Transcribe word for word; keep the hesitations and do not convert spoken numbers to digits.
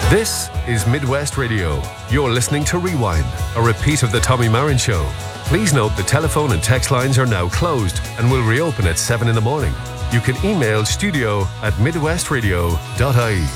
This is Midwest Radio. You're listening to Rewind, a repeat of the Tommy Marin Show. Please note the telephone and text lines are now closed and will reopen at seven in the morning. You can email studio at midwestradio dot I E.